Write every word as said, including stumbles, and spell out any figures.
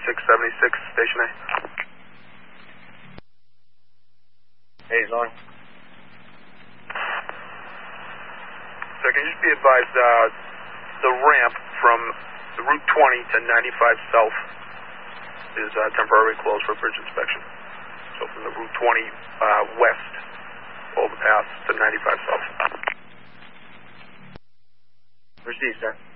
six seventy-six, Station A. Hey, Zone. Sir, can you just be advised, uh, the ramp from the Route twenty to ninety-five South is uh, temporarily closed for bridge inspection. So from the Route twenty uh, west overpass to ninety-five South. Received, sir.